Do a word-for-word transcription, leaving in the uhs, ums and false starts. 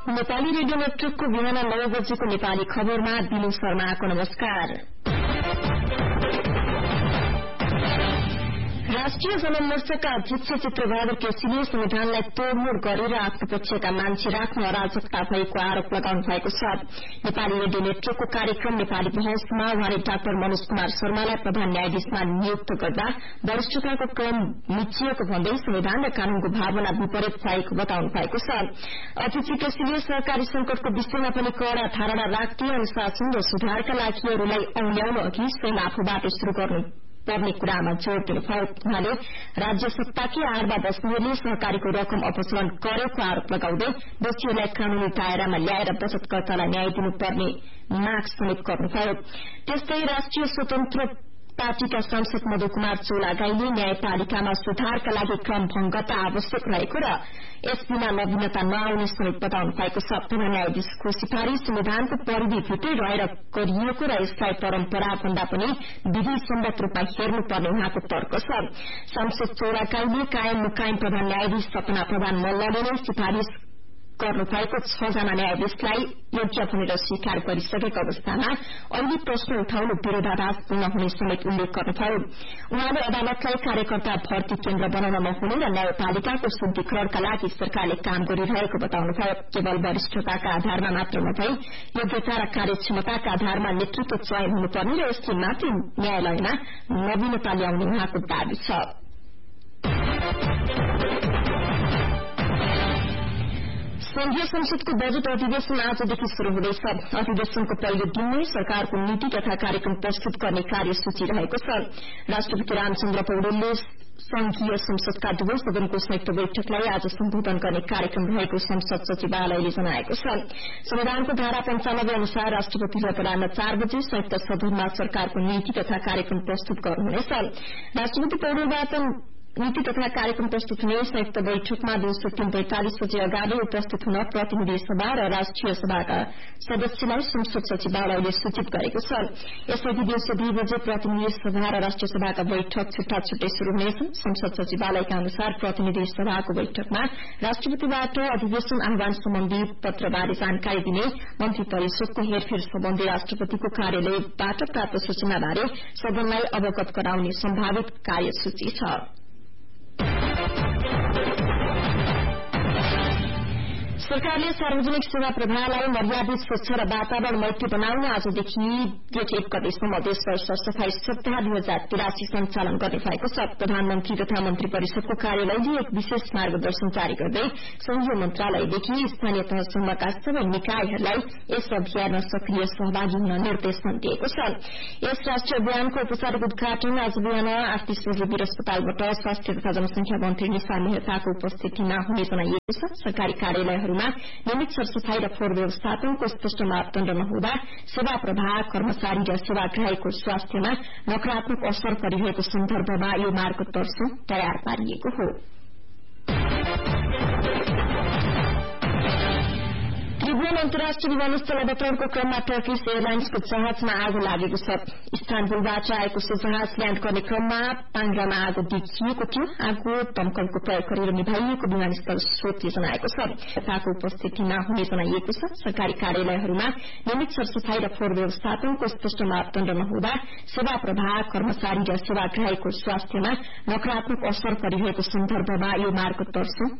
Nepali radio नेटवर्कको बिहान नौ बजेको नेपाली खबरमा दिनु शर्माको नमस्कार। राष्ट्रिय जनमोर्चाका अध्यक्ष चित्रबहादुर केसीले संविधानलाई तोड़मोड़ गरेर आफ्नो पक्षका मान्छे राख्न अराजकता भएको आरोप लगाउनु भएको छ। नेपाली रेडियो नेटवर्कको कार्यक्रम नेपाली बहसमा उहाँले डाक्टर मनोज कुमार शर्मालाई प्रधान न्यायाधीशमा नियुक्त गर्दा वरिष्ठताको क्रम मिचिएको भन्दै संविधान र कानूनको भावना विपरीत भएको बताउनु भएको छ। अध्यक्ष केसीले सहकारी संकटको विषयमा पनि कड़ा धारणा राख्दै अनुशासन र सुधारका लागि अरूलाई औल्याउन अघि स्वयं आफूबाट शुरू गर्नु पर्ने कुरामा जोड़ दिनुभयो। उहाँले राज्य सत्ताकै आड़मा बस्नेहरूले सहकारीको रकम अपचलन गरेको आरोप लगाउँदै दोषीहरूलाई कानूनी दायरामा ल्याएर बचतकर्तालाई न्याय दिनुपर्ने माग समेत गर्नुभयो। त्यस्तै राष्ट्रिय स्वतन्त्र पार्टीका सांसद मधु कुमार चौलागाईले न्यायपालिकामा सुधारका लागि क्रम भंगता आवश्यक रहेको र यसबिना नवीनता नआउने समेत बताउनु भएको छ। प्रधान न्यायाधीशको सिफारिश संविधानको परिधिभित्रै रहेर गरिएको र यसलाई परम्परा भन्दा पनि विधि सम्मत रूपमा हेर्नुपर्ने उहाँको तर्क छ। सांसद चौलागाईले कायम मुकायम प्रधान न्यायाधीश सपना प्रधान मल्लले नै सिफारिश गर्नुभएको छ जना न्यायाधीशलाई योग्य भनेर स्वीकार गरिसकेको अवस्थामा अहिले प्रश्न उठाउनु विरोधाभासपूर्ण हुने समेत उल्लेख गर्नुभयो। उहाँले अदालतलाई कार्यकर्ता भर्ती केन्द्र बनाउन नहुने र न्यायपालिकाको शुद्धिकरणका लागि सरकारले काम गरिरहेको बताउनुभयो। केवल वरिष्ठताका आधारमा मात्र नभई योग्यता र कार्यक्षमताका आधारमा नेतृत्व चयन हुनुपर्ने र यसले मात्रै न्यायालयमा नवीनता ल्याउने उहाँको दावी छ। संघीय संसदको बजेट अधिवेशन आजदेखि शुरू हुँदैछ। अधिवेशनको पहिलो दिनमै सरकारको नीति तथा कार्यक्रम प्रस्तुत गर्ने कार्यसूची रहेको छ। राष्ट्रपति रामचन्द्र पौडेलले संघीय संसदका दुवै सदनको संयुक्त बैठकलाई आज सम्बोधन गर्ने कार्यक्रम रहेको संसद सचिवालयले जनाएको छ। संविधानको धारा पञ्चानब्बे अनुसार राष्ट्रपति र अपराह्न चार बजे संयुक्त सदनमा सरकारको नीति तथा कार्यक्रम प्रस्तुत गर्नुहुनेछ। राष्ट्रपति पौडेलबाट नीति तथा कार्यक्रम प्रस्तुत हुने संयुक्त बैठकमा दिउँसो तीन पैंतालिस बजे अगाडि उपस्थित हुन प्रतिनिधि सभा र राष्ट्रिय सभाका सदस्यलाई संसद सचिवालयले सूचित गरेको छ। यसअघि दिउँसो दुई बजे प्रतिनिधि सभा र राष्ट्रिय सभाका बैठक छुट्टा छुट्टै शुरू हुनेछन्। संसद सचिवालयका अनुसार प्रतिनिधि सभाको बैठकमा राष्ट्रपतिबाट अधिवेशन आह्वान सम्बन्धी पत्रबारे जानकारी दिने, मन्त्री परिषदको हेरफेर सम्बन्धी राष्ट्रपतिको कार्यालयबाट प्राप्त सूचनाबारे सदनलाई अवगत गराउने सम्भावित कार्यसूची छ। सरकारले सार्वजनिक सेवा प्रवाहलाई मर्यादित स्वच्छ र वातावरण मैत्री बनाउन आजदेखि जेठ एक गतेसम्म देशभर सरसफाई सप्ताह दुई हजार तिरासी सञ्चालन गर्ने भएको छ। प्रधानमन्त्री तथा मन्त्री परिषदको कार्यालयले एक विशेष मार्गदर्शन जारी गर्दै संघीय मन्त्रालयदेखि स्थानीय तहसम्मका सबै निकायहरूलाई यस अभियानमा सक्रिय सहभागी हुन निर्देशन दिएको छ। यस राष्ट्रिय अभियानको औपचारिक उद्घाटन आज बिहान आठ तीस बजे वीर अस्पतालबाट स्वास्थ्य तथा जनसंख्या मन्त्री निशा मेहताको उपस्थितिमा हुने जनाइएको छ। सरकारी कार्यालयहरूमा नियमित सरसफाई र फोहोर व्यवस्थापनको स्पष्ट मापदण्ड नहुँदा सेवा प्रवाह, कर्मचारी र सेवाग्राहीको स्वास्थ्यमा नकारात्मक असर परिरहेको सन्दर्भमा यो मार्गदर्शन तयार पारिएको हो। त्रिभुवन अन्तर्राष्ट्रिय विमानस्थल अवतरणको क्रममा टर्किश एयरलाइन्सको जहाजमा आगो लागेको छ। इस्तानबुलबाट आएको सो जहाज ल्याण्ड गर्ने क्रममा पाङ्ग्रामा आगो देखिएको थियो। आगो दमकलको प्रयोग गरेर निभाइएको विमानस्थल स्रोतले जनाएको छ। नेताको उपस्थितिमा हुने जनाइएको छ। सरकारी कार्यालयहरूमा नियमित सरसफाई र फोहोर व्यवस्थापनको स्पष्ट मापदण्ड नहुँदा सेवा प्रवाह, कर्मचारी र सेवाग्राहीको स्वास्थ्यमा नकारात्मक असर परिरहेको सन्दर्भमा यो मार्गदर्शन